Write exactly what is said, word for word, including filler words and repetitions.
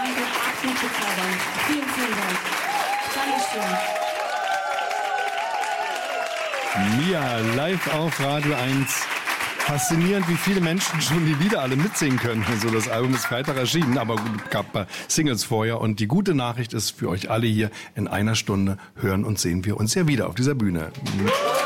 diesen Abend zu zaubern. Vielen, vielen Dank. Dankeschön. Mia, live auf Radio eins. Faszinierend, wie viele Menschen schon die Lieder alle mitsingen können. Also das Album ist Freitag erschienen, aber gut, gab ein paar Singles vorher. Und die gute Nachricht ist für euch alle hier, in einer Stunde hören und sehen wir uns ja wieder auf dieser Bühne.